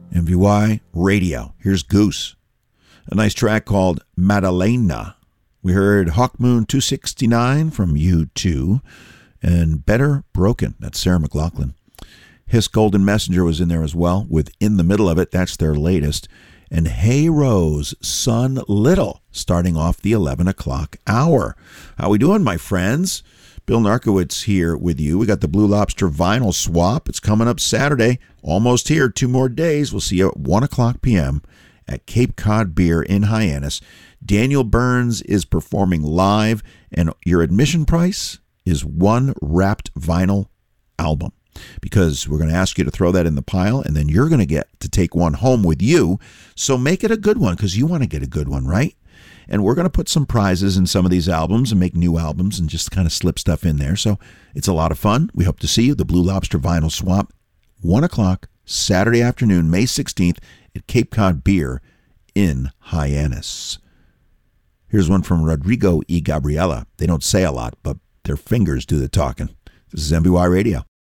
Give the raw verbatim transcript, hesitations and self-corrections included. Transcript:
M V Y Radio. Here's Goose. A nice track called Madalena. We heard Hawk Moon two sixty-nine from U two and Better Broken. That's Sarah McLachlan. His Golden Messenger was in there as well with In the Middle of It. That's their latest. And Hey Rose, Son Little, starting off the eleven o'clock hour. How we doing, my friends? Bill Narkowitz here with you. We got the Blue Lobster vinyl swap. It's coming up Saturday. Almost here. Two more days. We'll see you at one o'clock p.m. at Cape Cod Beer in Hyannis. Daniel Burns is performing live, and your admission price is one wrapped vinyl album, because we're going to ask you to throw that in the pile, and then you're going to get to take one home with you. So make it a good one, because you want to get a good one, right? And we're going to put some prizes in some of these albums and make new albums and just kind of slip stuff in there. So it's a lot of fun. We hope to see you. The Blue Lobster Vinyl Swap, one o'clock, Saturday afternoon, May sixteenth, at Cape Cod Beer in Hyannis. Here's one from Rodrigo y Gabriela. They don't say a lot, but their fingers do the talking. This is M B Y Radio.